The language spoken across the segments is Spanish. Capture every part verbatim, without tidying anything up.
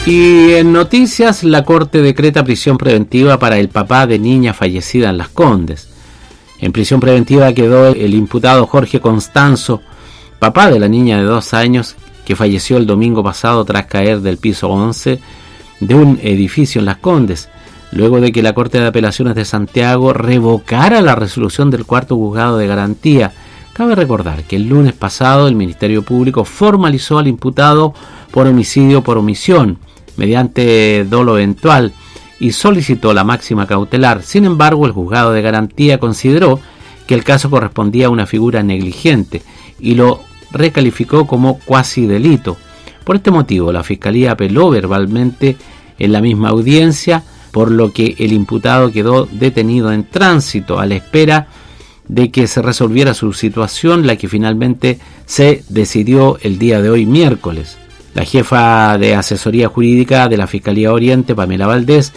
Y en noticias, la Corte decreta prisión preventiva para el papá de niña fallecida en Las Condes. En prisión preventiva quedó el imputado Jorge Constanzo, papá de la niña de dos años que falleció el domingo pasado tras caer del piso once de un edificio en Las Condes, luego de que la Corte de Apelaciones de Santiago revocara la resolución del cuarto juzgado de garantía. Cabe recordar que el lunes pasado el Ministerio Público formalizó al imputado por homicidio por omisión, mediante dolo eventual, y solicitó la máxima cautelar. Sin embargo, el juzgado de garantía consideró que el caso correspondía a una figura negligente y lo recalificó como cuasi delito. Por este motivo, la Fiscalía apeló verbalmente en la misma audiencia, por lo que el imputado quedó detenido en tránsito a la espera de que se resolviera su situación, la que finalmente se decidió el día de hoy, miércoles. La jefa de asesoría jurídica de la Fiscalía Oriente, Pamela Valdés,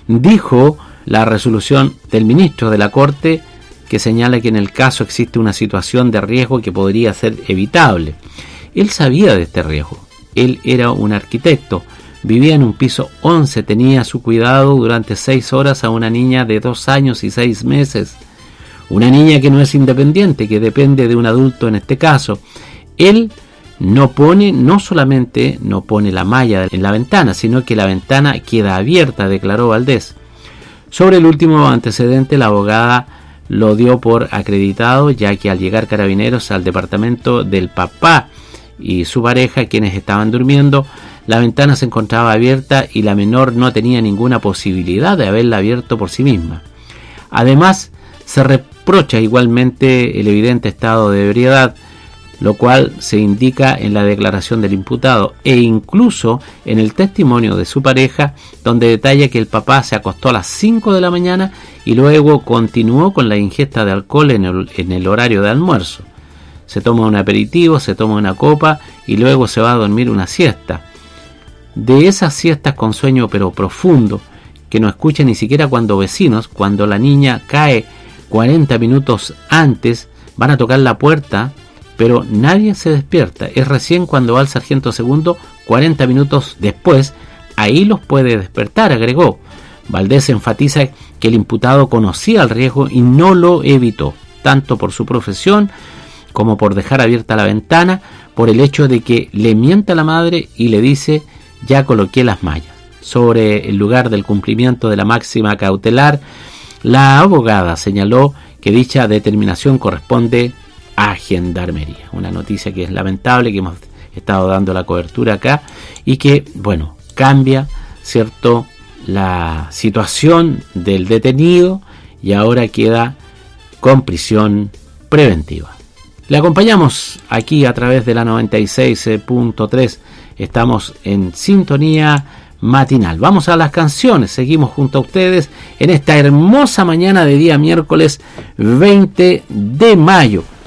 dijo la resolución del ministro de la Corte, que señala que en el caso existe una situación de riesgo que podría ser evitable. Él sabía de este riesgo. Él era un arquitecto, vivía en un piso once, tenía a su cuidado durante seis horas a una niña de dos años y seis meses. Una niña que no es independiente, que depende de un adulto en este caso. Él no pone, no solamente no pone la malla en la ventana, sino que la ventana queda abierta, declaró Valdés. Sobre el último antecedente, la abogada lo dio por acreditado, ya que al llegar Carabineros al departamento del papá y su pareja, quienes estaban durmiendo, la ventana se encontraba abierta y la menor no tenía ninguna posibilidad de haberla abierto por sí misma. Además, se reprocha igualmente el evidente estado de ebriedad, lo cual se indica en la declaración del imputado e incluso en el testimonio de su pareja, donde detalla que el papá se acostó a las cinco de la mañana y luego continuó con la ingesta de alcohol en el, en el horario de almuerzo. Se toma un aperitivo, se toma una copa y luego se va a dormir una siesta. De esas siestas con sueño pero profundo, que no escucha ni siquiera cuando vecinos, cuando la niña cae cuarenta minutos antes, van a tocar la puerta, pero nadie se despierta. Es recién cuando va el sargento segundo, cuarenta minutos después, ahí los puede despertar, agregó. Valdés enfatiza que el imputado conocía el riesgo y no lo evitó, tanto por su profesión como por dejar abierta la ventana, por el hecho de que le miente a la madre y le dice: ya coloqué las mallas. Sobre el lugar del cumplimiento de la máxima cautelar, la abogada señaló que dicha determinación corresponde a Gendarmería. Una noticia que es lamentable, que hemos estado dando la cobertura acá y que, bueno, cambia, ¿cierto?, la situación del detenido y ahora queda con prisión preventiva. Le acompañamos aquí a través de la noventa y seis punto tres. Estamos en sintonía matinal. Vamos a las canciones. Seguimos junto a ustedes en esta hermosa mañana de día miércoles veinte de mayo.